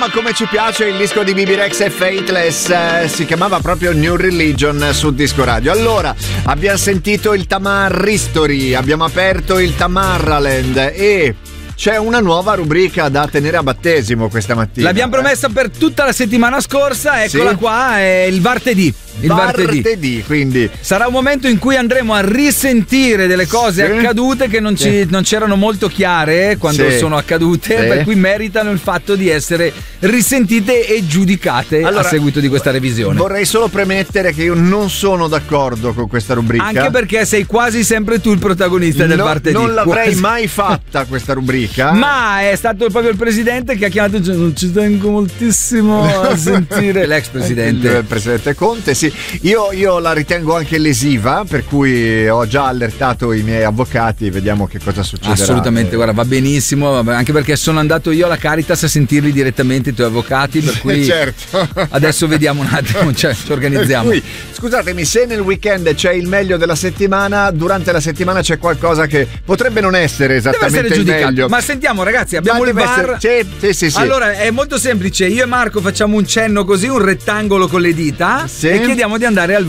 ma come ci piace il disco di Bibi Rex e Faithless, si chiamava proprio New Religion su Disco Radio. Allora, abbiamo sentito il Tamar History, abbiamo aperto il Tamarraland e c'è una nuova rubrica da tenere a battesimo questa mattina. L'abbiamo promessa per tutta la settimana scorsa, eccola sì? Qua, è il Vartedì. Il Vartedì, quindi sarà un momento in cui andremo a risentire delle cose accadute che non c'erano molto chiare quando sono accadute, per cui meritano il fatto di essere risentite e giudicate a seguito di questa revisione. Vorrei solo premettere che io non sono d'accordo con questa rubrica, anche perché sei quasi sempre tu il protagonista del Vartedì. Non l'avrei mai fatta questa rubrica, ma è stato proprio il presidente che ha chiamato. Non ci tengo moltissimo a sentire l'ex presidente, il presidente Conte. Sì, io la ritengo anche lesiva, per cui ho già allertato i miei avvocati, vediamo che cosa succederà. Assolutamente, guarda, va benissimo, anche perché sono andato io alla Caritas a sentirli direttamente i tuoi avvocati, per cui certo. Adesso vediamo un attimo, ci organizziamo. Per cui, scusatemi, se nel weekend c'è il meglio della settimana, durante la settimana c'è qualcosa che potrebbe non essere esattamente deve essere il giudicato. meglio. Ma sentiamo ragazzi, abbiamo il VAR. Sì. Allora è molto semplice, io e Marco facciamo un cenno così, un rettangolo con le dita, e chiediamo di andare al